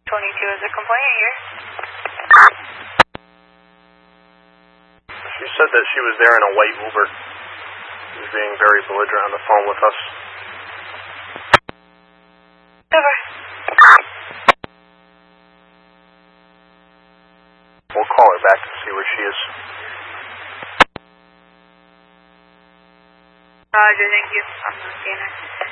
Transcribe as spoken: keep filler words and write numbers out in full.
twenty-two is a complaint here. She said that she was there in a white Uber. She was being very belligerent on the phone with us. Over. We'll call her back to see where she is. Roger, thank you. I'm not seeing her.